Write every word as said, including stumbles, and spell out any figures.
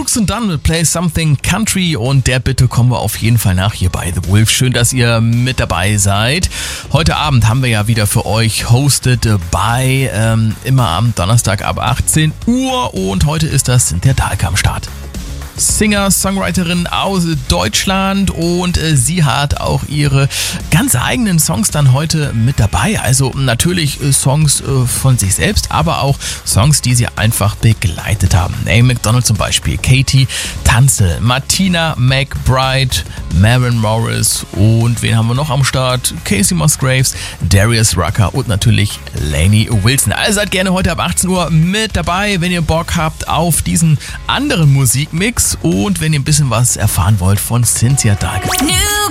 Brooks and Dunn mit Play Something Country und der Bitte kommen wir auf jeden Fall nach hier bei The Wolf. Schön, dass ihr mit dabei seid. Heute Abend haben wir ja wieder für euch Hosted by, ähm, immer am Donnerstag ab achtzehn Uhr und heute ist das Cynthia Dahlke am Start. Singer, Songwriterin aus Deutschland und äh, sie hat auch ihre ganz eigenen Songs dann heute mit dabei. Also natürlich äh, Songs äh, von sich selbst, aber auch Songs, die sie einfach begleitet haben. Amy Macdonald zum Beispiel, Katie Tunstall, Martina McBride, Maren Morris und wen haben wir noch am Start? Casey Musgraves, Darius Rucker und natürlich Lainey Wilson. Also seid gerne heute ab achtzehn Uhr mit dabei, wenn ihr Bock habt auf diesen anderen Musikmix. Und wenn ihr ein bisschen was erfahren wollt von Cynthia Dahlke.